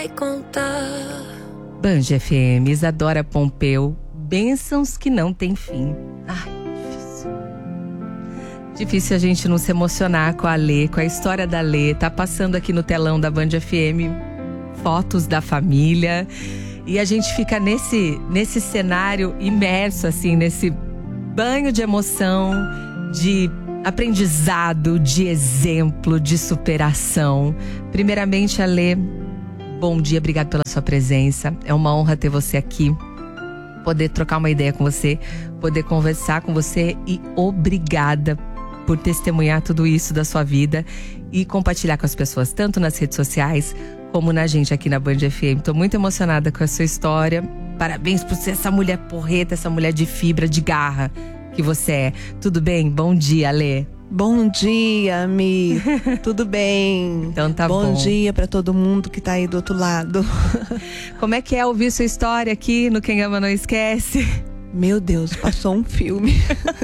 vai contar. Band FM, Isadora Pompeu, bênçãos que não tem fim. Ai, difícil. Difícil a gente não se emocionar com a Lê, com a história da Lê. Tá passando aqui no telão da Band FM fotos da família. E a gente fica nesse cenário imerso, assim, nesse banho de emoção, de aprendizado, de exemplo, de superação. Primeiramente, Alê, bom dia, obrigado pela sua presença. É uma honra ter você aqui, poder trocar uma ideia com você, poder conversar com você e obrigada por testemunhar tudo isso da sua vida e compartilhar com as pessoas, tanto nas redes sociais como na gente aqui na Band FM. Tô muito emocionada com a sua história. Parabéns por ser essa mulher porreta, essa mulher de fibra, de garra que você é. Tudo bem? Bom dia, Lê. Bom dia, Mi. Tudo bem? Então tá bom. Bom dia pra todo mundo que tá aí do outro lado. Como é que é ouvir sua história aqui no Quem Ama Não Esquece? Meu Deus, passou um filme.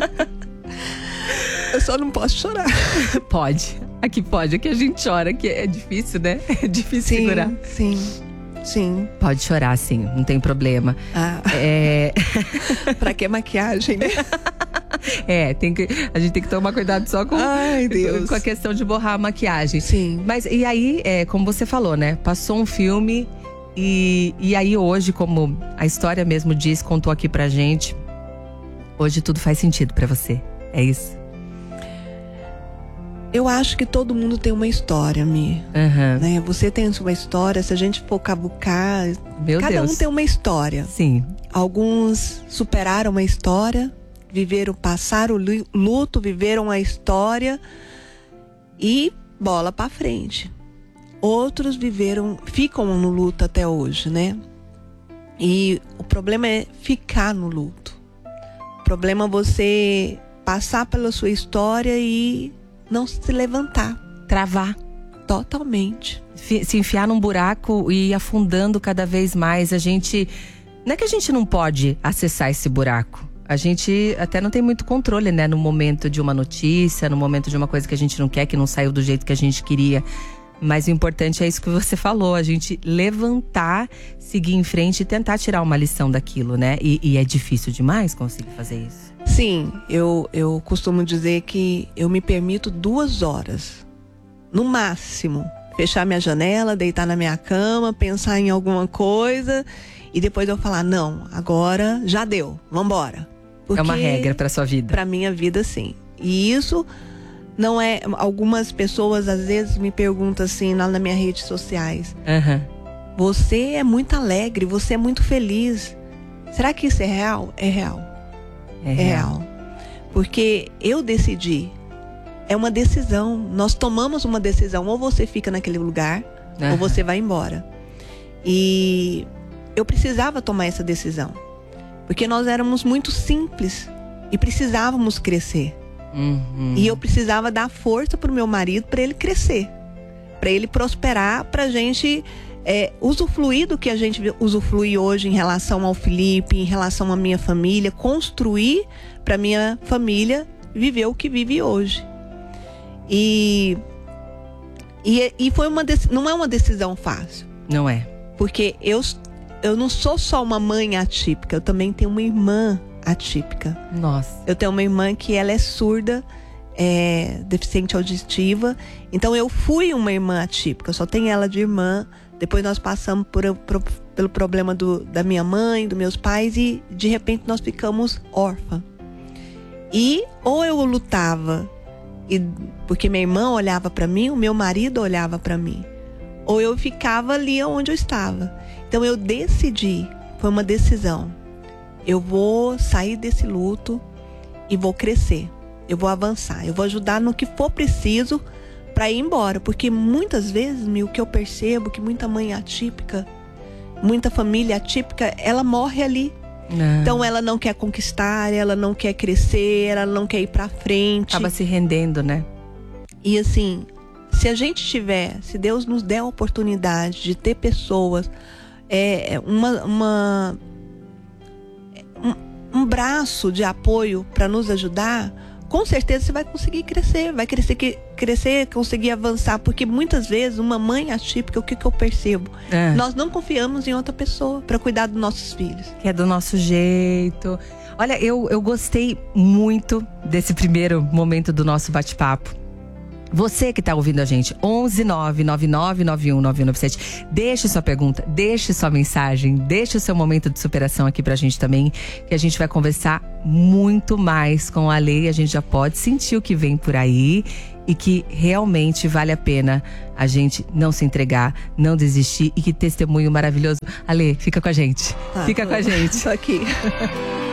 Eu só não posso chorar. Pode. Aqui pode. Aqui a gente chora, que é difícil, né? É difícil segurar. Sim. Pode chorar, sim. Não tem problema. Pra que maquiagem, né? A gente tem que tomar cuidado só com, Ai, Deus, com a questão de borrar a maquiagem. Sim. Mas e aí, como você falou, né? Passou um filme e aí hoje, como a história mesmo diz, contou aqui pra gente, hoje tudo faz sentido pra você. É isso? Eu acho que todo mundo tem uma história, Mi. Uhum. Né? Você tem sua história, se a gente for cavucar, cada um tem uma história. Sim. Alguns superaram uma história, passaram o luto, viveram a história e bola pra frente. Outros ficam no luto até hoje, né? E o problema é ficar no luto. O problema é você passar pela sua história e não se levantar. Travar. Totalmente. Se enfiar num buraco e ir afundando cada vez mais. Não é que a gente não pode acessar esse buraco. A gente até não tem muito controle, né? No momento de uma notícia, no momento de uma coisa que a gente não quer, que não saiu do jeito que a gente queria. Mas o importante é isso que você falou, a gente levantar, seguir em frente e tentar tirar uma lição daquilo, né? E é difícil demais conseguir fazer isso. Sim, eu costumo dizer que eu me permito 2 horas, no máximo, fechar minha janela, deitar na minha cama, pensar em alguma coisa e depois eu falar, não, agora já deu, vambora. Porque é uma regra pra sua vida. Pra minha vida, sim. E isso não é... Algumas pessoas às vezes me perguntam assim lá nas minhas redes sociais. Uhum. Você é muito alegre, você é muito feliz. Será que isso é real? É real. É real. Porque eu decidi. É uma decisão. Nós tomamos uma decisão. Ou você fica naquele lugar, ou você vai embora. E eu precisava tomar essa decisão. Porque nós éramos muito simples e precisávamos crescer. Uhum. E eu precisava dar força pro meu marido para ele crescer, para ele prosperar, pra gente usufruir do que a gente usufrui hoje em relação ao Felipe, em relação à minha família, construir pra minha família viver o que vive hoje. E foi não é uma decisão fácil. Não é. Porque eu não sou só uma mãe atípica, eu também tenho uma irmã atípica. Nossa. Eu tenho uma irmã que ela é surda, deficiente auditiva. Então eu fui uma irmã atípica, eu só tenho ela de irmã. Depois nós passamos pelo problema da minha mãe, dos meus pais, e de repente nós ficamos órfãs. E ou eu lutava, porque minha irmã olhava para mim, o meu marido olhava para mim, ou eu ficava ali onde eu estava. Então eu decidi, foi uma decisão. Eu vou sair desse luto e vou crescer. Eu vou avançar. Eu vou ajudar no que for preciso para ir embora. Porque muitas vezes, o que eu percebo, que muita mãe atípica, muita família atípica, ela morre ali. Então ela não quer conquistar, ela não quer crescer, ela não quer ir para frente. Acaba se rendendo, né? E assim, se Deus nos der a oportunidade de ter pessoas, um braço de apoio para nos ajudar, com certeza você vai conseguir crescer. Vai crescer crescer, conseguir avançar. Porque muitas vezes, uma mãe atípica, o que eu percebo? Nós não confiamos em outra pessoa para cuidar dos nossos filhos. Que é do nosso jeito. Olha, eu gostei muito desse primeiro momento do nosso bate-papo. Você que está ouvindo a gente, 11999919197, deixe sua pergunta, deixe sua mensagem, deixe o seu momento de superação aqui pra gente também, que a gente vai conversar muito mais com a Alê, e a gente já pode sentir o que vem por aí e que realmente vale a pena a gente não se entregar, não desistir, e que testemunho maravilhoso. Alê, fica com a gente, fica com a gente. Tô aqui.